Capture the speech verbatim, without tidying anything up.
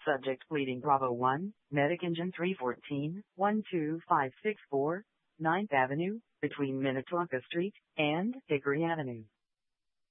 Subject pleading Bravo one, Medic Engine three fourteen, one two five six four, ninth Avenue, between Minnetonka Street and Hickory Avenue.